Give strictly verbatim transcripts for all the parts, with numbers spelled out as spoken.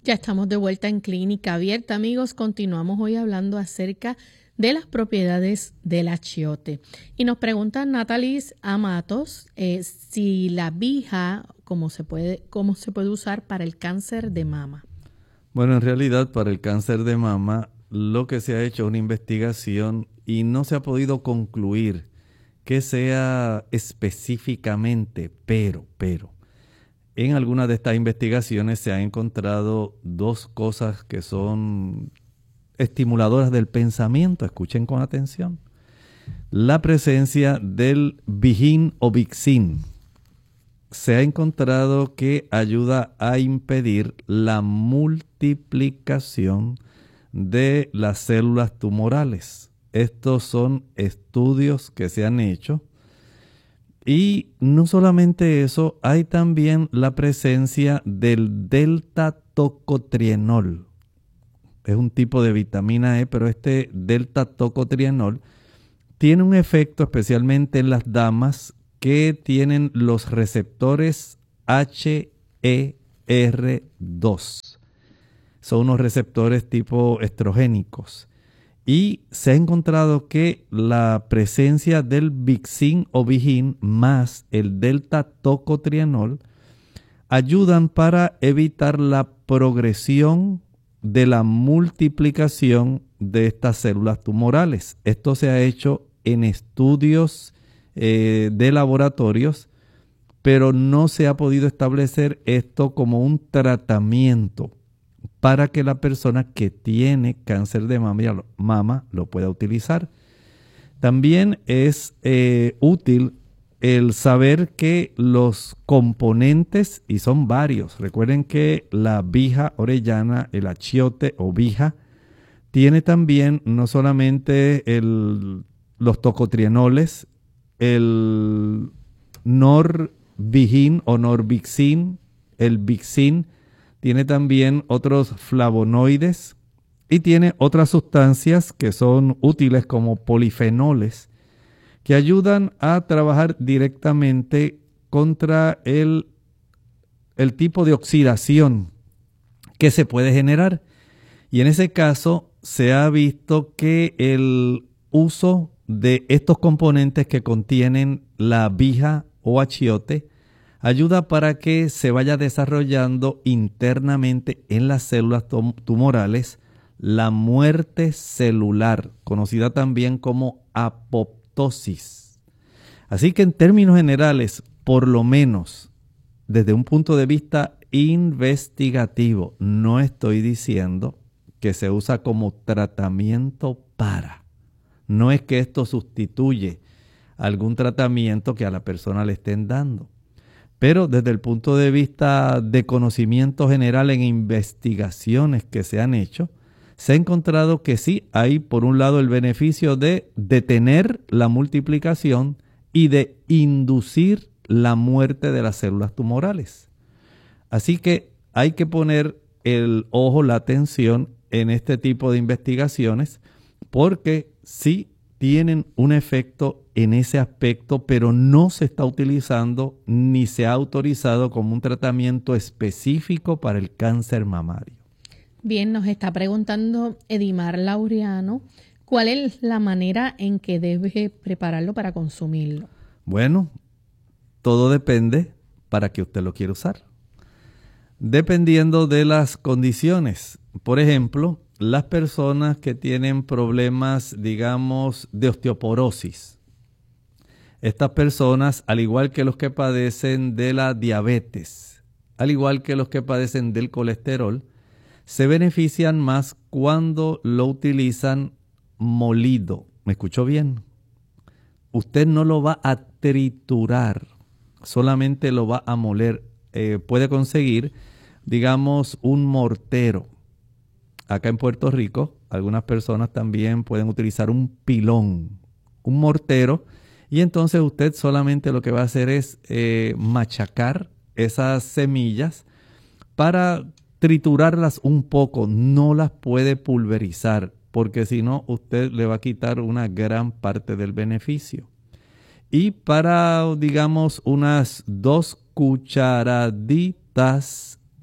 Ya estamos de vuelta en Clínica Abierta, amigos. Continuamos hoy hablando acerca de las propiedades del achiote. Y nos pregunta Natalis Amatos eh, si la vija, ¿cómo se puede, cómo se puede usar para el cáncer de mama? Bueno, en realidad para el cáncer de mama lo que se ha hecho es una investigación y no se ha podido concluir que sea específicamente, pero, pero, en algunas de estas investigaciones se han encontrado dos cosas que son estimuladoras del pensamiento. Escuchen con atención. La presencia del Vigin o Vixin. Se ha encontrado que ayuda a impedir la multiplicación de las células tumorales. Estos son estudios que se han hecho. Y no solamente eso, hay también la presencia del delta-tocotrienol. Es un tipo de vitamina E, pero este delta-tocotrienol tiene un efecto especialmente en las damas que tienen los receptores H E R dos. Son unos receptores tipo estrogénicos. Y se ha encontrado que la presencia del Vixin o Vigin más el delta-tocotrienol ayudan para evitar la progresión de la multiplicación de estas células tumorales. Esto se ha hecho en estudios eh, de laboratorios, pero no se ha podido establecer esto como un tratamiento para que la persona que tiene cáncer de mama, mama lo pueda utilizar. También es eh, útil el saber que los componentes, y son varios, recuerden que la vija orellana, el achiote o vija, tiene también no solamente el, los tocotrienoles, el norvigin o norvixin, el vixin, tiene también otros flavonoides y tiene otras sustancias que son útiles como polifenoles que ayudan a trabajar directamente contra el, el tipo de oxidación que se puede generar. Y en ese caso se ha visto que el uso de estos componentes que contienen la vija o achiote ayuda para que se vaya desarrollando internamente en las células tumorales la muerte celular, conocida también como apoptosis. Así que en términos generales, por lo menos desde un punto de vista investigativo, no estoy diciendo que se usa como tratamiento para. No es que esto sustituye algún tratamiento que a la persona le estén dando. Pero desde el punto de vista de conocimiento general en investigaciones que se han hecho, se ha encontrado que sí hay, por un lado, el beneficio de detener la multiplicación y de inducir la muerte de las células tumorales. Así que hay que poner el ojo, la atención en este tipo de investigaciones, porque sí tienen un efecto en ese aspecto, pero no se está utilizando ni se ha autorizado como un tratamiento específico para el cáncer mamario. Bien, nos está preguntando Edimar Laureano, ¿cuál es la manera en que debe prepararlo para consumirlo? Bueno, todo depende para que usted lo quiera usar. Dependiendo de las condiciones. Por ejemplo, las personas que tienen problemas, digamos, de osteoporosis. Estas personas, al igual que los que padecen de la diabetes, al igual que los que padecen del colesterol, se benefician más cuando lo utilizan molido. ¿Me escuchó bien? Usted no lo va a triturar, solamente lo va a moler. Eh, puede conseguir, digamos, un mortero. Acá en Puerto Rico, algunas personas también pueden utilizar un pilón, un mortero, y entonces usted solamente lo que va a hacer es eh, machacar esas semillas para triturarlas un poco. No las puede pulverizar, porque si no, usted le va a quitar una gran parte del beneficio. Y para, digamos, unas dos cucharaditas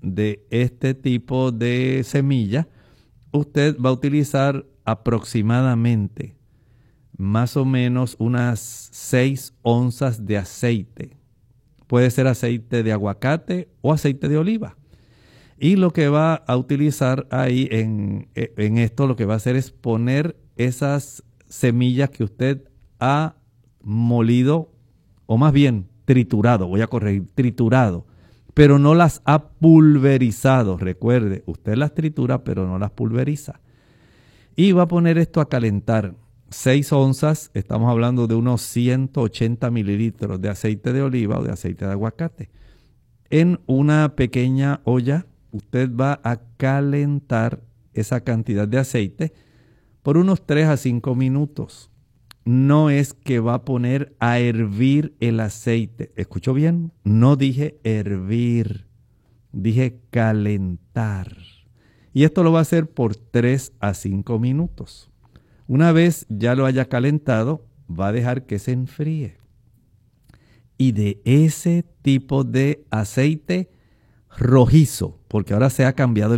de este tipo de semilla, usted va a utilizar aproximadamente más o menos unas seis onzas de aceite. Puede ser aceite de aguacate o aceite de oliva. Y lo que va a utilizar ahí en, en esto, lo que va a hacer es poner esas semillas que usted ha molido, o más bien triturado, voy a corregir, triturado, pero no las ha pulverizado. Recuerde, usted las tritura, pero no las pulveriza. Y va a poner esto a calentar. seis onzas, estamos hablando de unos ciento ochenta mililitros de aceite de oliva o de aceite de aguacate. En una pequeña olla, usted va a calentar esa cantidad de aceite por unos tres a cinco minutos. No es que va a poner a hervir el aceite. ¿Escuchó bien? No dije hervir, dije calentar. Y esto lo va a hacer por tres a cinco minutos. Una vez ya lo haya calentado, va a dejar que se enfríe. Y de ese tipo de aceite rojizo, porque ahora se ha cambiado